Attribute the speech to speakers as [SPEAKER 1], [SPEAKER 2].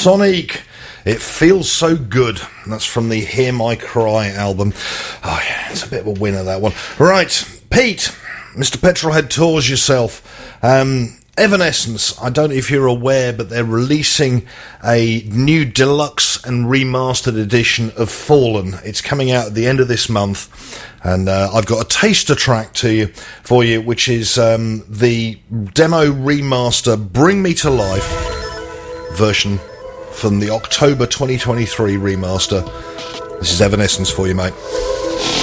[SPEAKER 1] Sonic. It feels so good. That's from the Hear My Cry album. Oh yeah, it's a bit of a winner, that one. Right, Pete, Mr. Petrolhead Tours yourself. Evanescence, I don't know if you're aware, but they're releasing a new deluxe and remastered edition of Fallen. It's coming out at the end of this month, and I've got a taster track for you, which is the demo remaster Bring Me to Life version from the October 2023 remaster. This is Evanescence for you, mate.